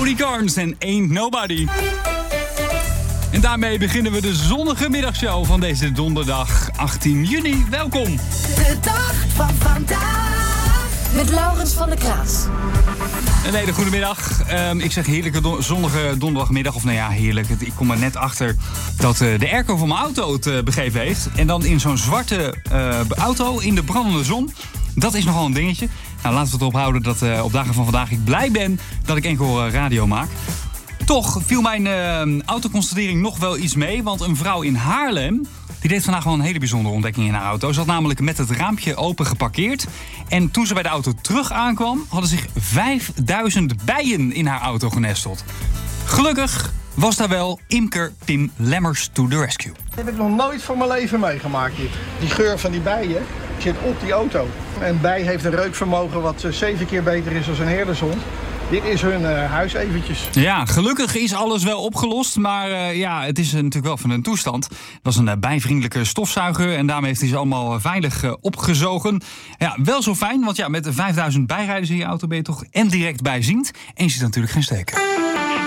Cody Carnes en Ain't Nobody. En daarmee beginnen we de zonnige middagshow van deze donderdag 18 juni. Welkom. De dag van vandaag. Met Laurens van der Kraats. Een hele goede middag. Ik zeg heerlijke zonnige donderdagmiddag. Of nou ja, heerlijk. Ik kom er net achter dat de airco van mijn auto het begeven heeft. En dan in zo'n zwarte auto in de brandende zon. Dat is nogal een dingetje. Nou, laten we het erop houden dat op dagen van vandaag ik blij ben dat ik enkel radio maak. Toch viel mijn autoconstatering nog wel iets mee. Want een vrouw in Haarlem die deed vandaag wel een hele bijzondere ontdekking in haar auto. Ze had namelijk met het raampje open geparkeerd. En toen ze bij de auto terug aankwam, hadden zich 5000 bijen in haar auto genesteld. Gelukkig was daar wel imker Pim Lemmers to the rescue. Dat heb ik nog nooit van mijn leven meegemaakt. Die geur van die bijen zit op die auto. Een bij heeft een reukvermogen wat 7 keer beter is dan een herdershond. Dit is hun huis eventjes. Ja, gelukkig is alles wel opgelost. Maar het is natuurlijk wel van een toestand. Het was een bijvriendelijke stofzuiger. En daarmee heeft hij ze allemaal veilig opgezogen. Ja, wel zo fijn. Want ja, met 5000 bijrijders in je auto ben je toch en direct bijziend. En je ziet natuurlijk geen steek.